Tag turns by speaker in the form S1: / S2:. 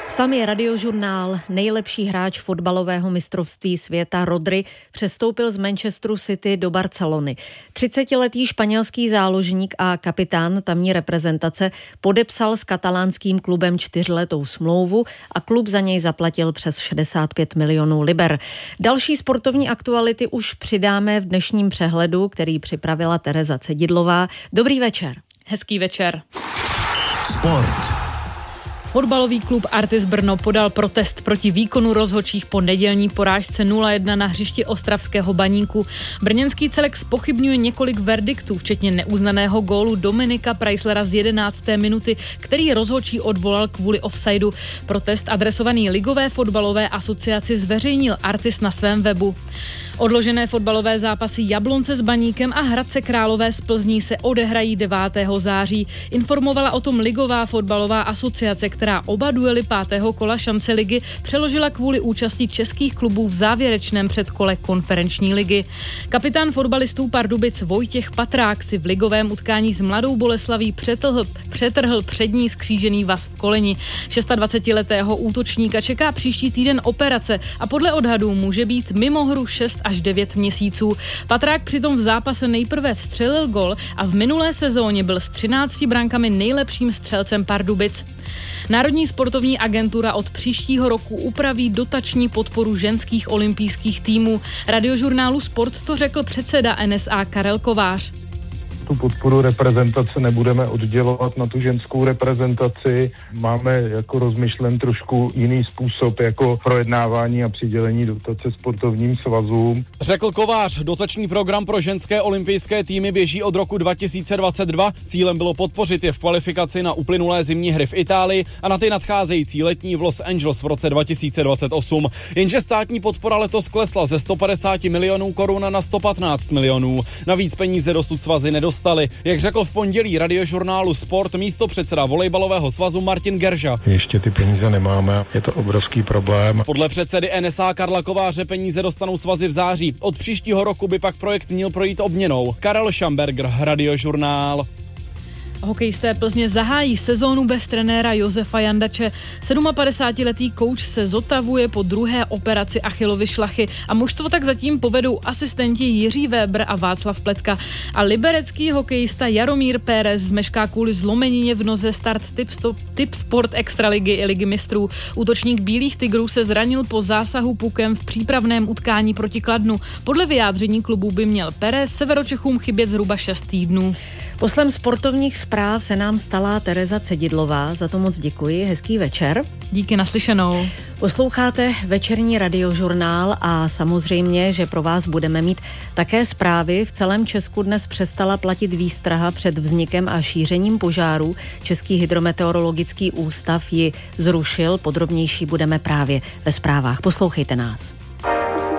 S1: S vámi je Radiožurnál. Nejlepší hráč fotbalového mistrovství světa Rodri přestoupil z Manchesteru City do Barcelony. 30letý španělský záložník a kapitán tamní reprezentace podepsal s katalánským klubem 4letou smlouvu a klub za něj zaplatil přes 65 milionů liber. Další sportovní aktuality už přidáme v dnešním přehledu, který připravila Tereza Cedidlová. Dobrý večer.
S2: Hezký večer.
S3: Sport.
S2: Fotbalový klub Artis Brno podal protest proti výkonu rozhodčích po nedělní porážce 0-1 na hřišti ostravského Baníku. Brněnský celek zpochybňuje několik verdiktů, včetně neuznaného gólu Dominika Preislera z 11. minuty, který rozhodčí odvolal kvůli offsideu. Protest adresovaný Ligové fotbalové asociaci zveřejnil Artis na svém webu. Odložené fotbalové zápasy Jablonce s Baníkem a Hradce Králové z Plzní se odehrají 9. září. Informovala o tom Ligová fotbalová asociace, která oba duely 5. kola šance ligy přeložila kvůli účasti českých klubů v závěrečném předkole konferenční ligy. Kapitán fotbalistů Pardubic Vojtěch Patrák si v ligovém utkání s Mladou Boleslaví přetrhl přední skřížený vaz v koleni. 26letého útočníka čeká příští týden operace a podle odhadů může být mimo hru 6 až 9 měsíců. Patrák přitom v zápase nejprve vstřelil gol a v minulé sezóně byl s 13 brankami nejlepším střelcem Pardubic. Národní sportovní agentura od příštího roku upraví dotační podporu ženských olympijských týmů. Radiožurnálu Sport to řekl předseda NSA Karel Kovář.
S4: Tu podporu reprezentace nebudeme oddělovat na tu ženskou reprezentaci. Máme jako rozmyšlen trošku jiný způsob jako projednávání a přidělení dotace sportovním svazům.
S5: Řekl Kovář, dotační program pro ženské olympijské týmy běží od roku 2022. Cílem bylo podpořit je v kvalifikaci na uplynulé zimní hry v Itálii a na ty nadcházející letní v Los Angeles v roce 2028. Jenže státní podpora letos klesla ze 150 milionů korun na 115 milionů. Navíc peníze dosud svazy nedostali. Jak řekl v pondělí Radiožurnálu Sport místopředseda volejbalového svazu Martin Gerža.
S6: Ještě ty peníze nemáme, je to obrovský problém.
S5: Podle předsedy NSA Karla Kováře peníze dostanou svazy v září. Od příštího roku by pak projekt měl projít obměnou. Karel Šamberger, Radiožurnál.
S2: Hokejisté Plzně zahájí sezónu bez trenéra Josefa Jandače. 57letý kouč se zotavuje po druhé operaci Achillovy šlachy a mužstvo tak zatím povedou asistenti Jiří Weber a Václav Pletka. A liberecký hokejista Jaromír Pérez zmešká kvůli zlomenině v noze start Tip Sport Extraligy i Ligy mistrů. Útočník Bílých tigrů se zranil po zásahu pukem v přípravném utkání proti Kladnu. Podle vyjádření klubu by měl Pérez Severočechům chybět zhruba 6 týdnů.
S1: Poslem sportovních zpráv se nám stala Tereza Cedidlová, za to moc děkuji, hezký večer.
S2: Díky, naslyšenou.
S1: Posloucháte večerní Radiožurnál a samozřejmě, že pro vás budeme mít také zprávy. V celém Česku dnes přestala platit výstraha před vznikem a šířením požárů. Český hydrometeorologický ústav ji zrušil, podrobnější budeme právě ve zprávách. Poslouchejte nás.